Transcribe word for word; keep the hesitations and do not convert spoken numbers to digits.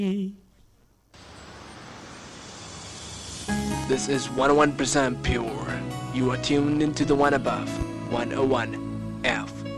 This is one oh one percent pure. You are tuned into the one above, one oh one F